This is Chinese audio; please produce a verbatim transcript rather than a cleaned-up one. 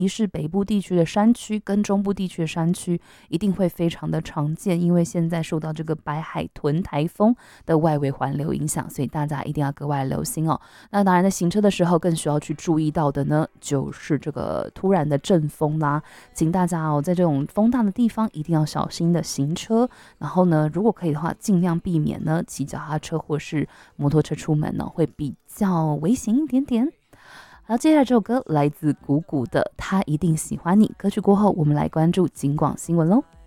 一是北部地区的山区跟中部地区的山区一定会非常的常见，因为现在受到这个白海豚台风的外围环流影响，所以大家一定要格外留心哦。那当然在行车的时候更需要去注意到的呢，就是这个突然的阵风啦，请大家哦在这种风大的地方一定要小心的行车，然后呢如果可以的话尽量避免呢骑脚踏车或是摩托车出门呢，会比较危险一点点。好，接下来这首歌来自谷谷的《他一定喜欢你》。歌曲过后，我们来关注警广新闻喽。